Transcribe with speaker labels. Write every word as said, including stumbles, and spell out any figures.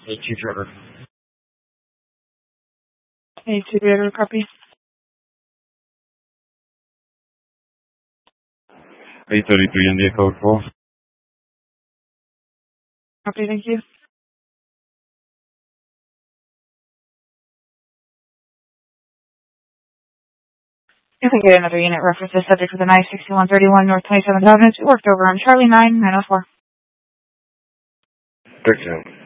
Speaker 1: eight two Trevor.
Speaker 2: eight two Trevor, copy.
Speaker 3: eight thirty-three India code four.
Speaker 2: Copy, thank you. You can get another unit reference is subject to the nine sixty-one thirty-one North twenty-seventh Avenue. It worked over on Charlie nine nine oh four.
Speaker 1: thirteen.